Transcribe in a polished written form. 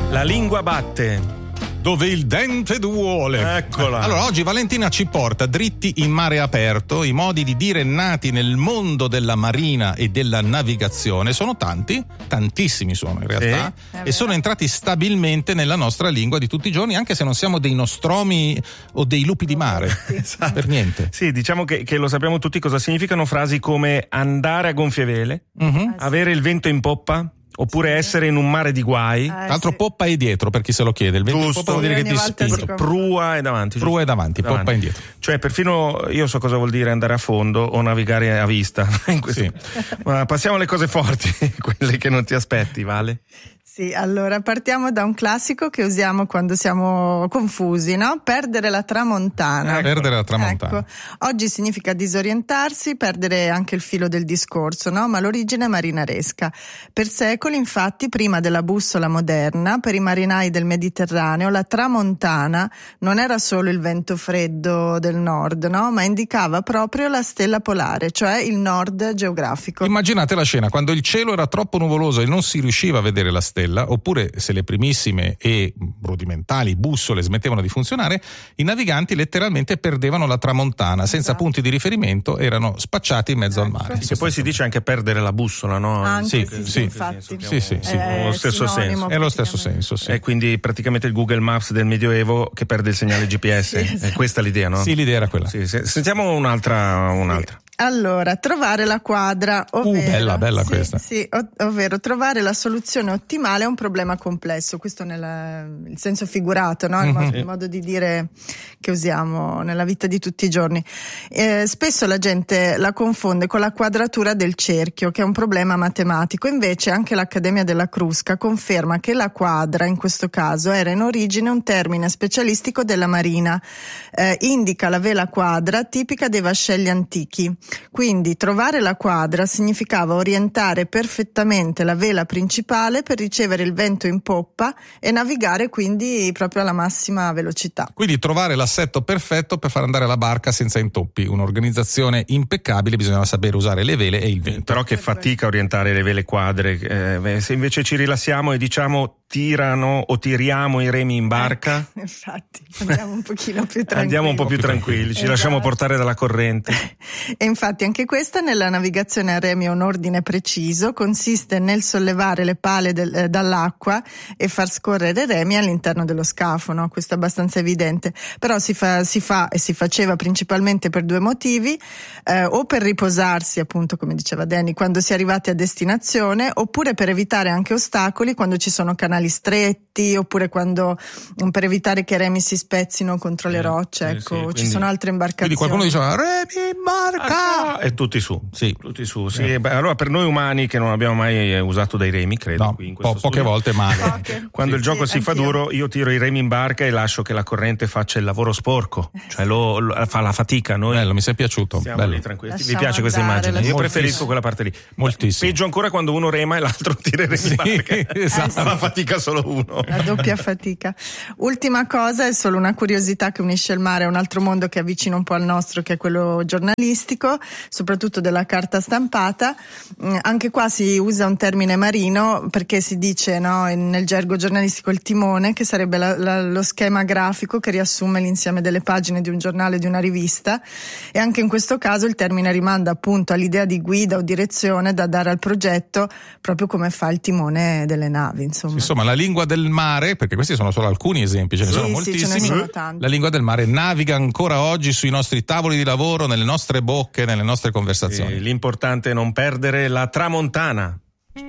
La lingua batte. Dove il dente duole. Eccola. Allora, oggi Valentina ci porta dritti in mare aperto. I modi di dire nati nel mondo della marina e della navigazione sono tantissimi sono in realtà, e sono entrati stabilmente nella nostra lingua di tutti i giorni, anche se non siamo dei nostromi o dei lupi di mare. Esatto. Per niente. Sì, diciamo che lo sappiamo tutti cosa significano frasi come andare a gonfie vele, avere il vento in poppa, oppure essere in un mare di guai. Tra l'altro poppa è dietro, per chi se lo chiede. Il vento in poppa vuol dire che ti spinge. Prua è davanti. Prua è davanti, poppa è indietro. Cioè, perfino io so cosa vuol dire andare a fondo o navigare a vista. Sì. Ma passiamo alle cose forti, quelle che non ti aspetti, Vale? Sì, allora partiamo da un classico che usiamo quando siamo confusi, no? Perdere la tramontana. Perdere la tramontana. Ecco, oggi significa disorientarsi, perdere anche il filo del discorso, no? Ma l'origine è marinaresca. Per secoli, infatti, prima della bussola moderna, per i marinai del Mediterraneo, la tramontana non era solo il vento freddo del nord, no? Ma indicava proprio la stella polare, cioè il nord geografico. Immaginate la scena, quando il cielo era troppo nuvoloso e non si riusciva a vedere la stella, oppure se le primissime e rudimentali bussole smettevano di funzionare, i naviganti letteralmente perdevano la tramontana, senza punti di riferimento, erano spacciati in mezzo al mare. E poi si dice anche perdere la bussola, no? Anche, sì, infatti. Sì. Lo stesso senso. È lo stesso senso, sì. E quindi praticamente il Google Maps del Medioevo che perde il segnale GPS. Sì, esatto. È questa l'idea, no? Sì, l'idea era quella. Sì. Sentiamo un'altra. Allora, trovare la quadra, ovvero bella questa. Sì, ovvero trovare la soluzione ottimale a un problema complesso, questo il senso figurato, no? Il modo di dire che usiamo nella vita di tutti i giorni. Spesso la gente la confonde con la quadratura del cerchio, che è un problema matematico, invece anche l'Accademia della Crusca conferma che la quadra, in questo caso, era in origine un termine specialistico della marina, indica la vela quadra tipica dei vascelli antichi. Quindi trovare la quadra significava orientare perfettamente la vela principale per ricevere il vento in poppa e navigare quindi proprio alla massima velocità. Quindi trovare l'assetto perfetto per far andare la barca senza intoppi, un'organizzazione impeccabile, bisognava sapere usare le vele e il vento. Però che fatica orientare le vele quadre, se invece ci rilassiamo e diciamo tirano o tiriamo i remi in barca. Infatti, andiamo un pochino più tranquilli. Andiamo un po' più tranquilli, ci lasciamo portare dalla corrente. E infatti anche questa nella navigazione a remi ha un ordine preciso, consiste nel sollevare le pale dall'acqua e far scorrere i remi all'interno dello scafo, no? Questo è abbastanza evidente, però si fa e si faceva principalmente per due motivi, o per riposarsi, appunto come diceva Danny, quando si è arrivati a destinazione, oppure per evitare anche ostacoli quando ci sono canali stretti, oppure per evitare che i remi si spezzino contro le rocce, ecco, quindi, ci sono altre imbarcazioni. Quindi qualcuno diceva remi in barca e tutti su. Sì. Tutti su. Sì. Beh, allora per noi umani che non abbiamo mai usato dei remi, credo, no, qui in questo poche volte male. Quando il gioco si fa duro, io tiro i remi in barca e lascio che la corrente faccia il lavoro sporco, cioè fa la fatica. Noi bello, mi sei piaciuto. Siamo bello. lì tranquilli. Vi piace questa immagine? Io preferisco quella parte lì. Moltissimo. Peggio ancora quando uno rema e l'altro tira i remi in barca. Esatto. La fatica solo uno. La doppia fatica. Ultima cosa, è solo una curiosità che unisce il mare a un altro mondo che avvicina un po' al nostro, che è quello giornalistico, soprattutto della carta stampata. Anche qua si usa un termine marino perché si dice, no, nel gergo giornalistico il timone, che sarebbe lo schema grafico che riassume l'insieme delle pagine di un giornale, di una rivista, e anche in questo caso il termine rimanda appunto all'idea di guida o direzione da dare al progetto, proprio come fa il timone delle navi, insomma la lingua del mare, perché questi sono solo alcuni esempi, ce ne sono moltissimi. Ce ne sono tanti. La lingua del mare naviga ancora oggi sui nostri tavoli di lavoro, nelle nostre bocche, nelle nostre conversazioni. L'importante è non perdere la tramontana.